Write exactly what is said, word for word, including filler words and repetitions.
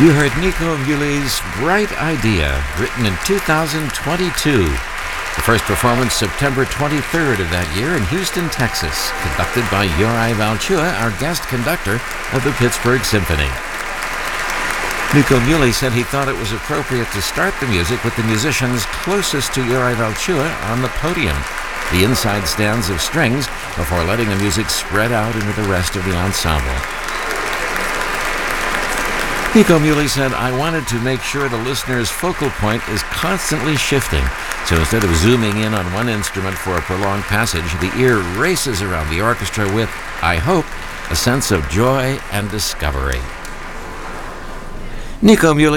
You heard Nico Muhly's Bright Idea, written in two thousand twenty-two. The first performance September twenty-third of that year in Houston, Texas, conducted by Juraj Valchua, our guest conductor of the Pittsburgh Symphony. Nico Muhly said he thought it was appropriate to start the music with the musicians closest to Juraj Valchua on the podium, the inside stands of strings, before letting the music spread out into the rest of the ensemble. Nico Muhly said, "I wanted to make sure the listener's focal point is constantly shifting, so instead of zooming in on one instrument for a prolonged passage, the ear races around the orchestra with, I hope, a sense of joy and discovery." Nico Muhly